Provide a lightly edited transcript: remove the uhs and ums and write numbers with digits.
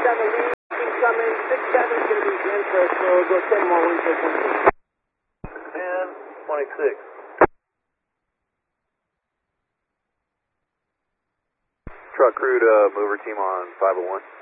guys on the lead, coming, 6-7 is going to be in first, so we'll go 10 more, 1 and 26. Truck crew to mover team on 501.